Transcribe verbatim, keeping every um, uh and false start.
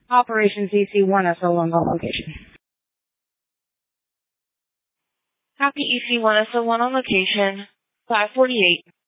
Operations E C one S O one on location. Copy E C one S O one on location. five forty-eight.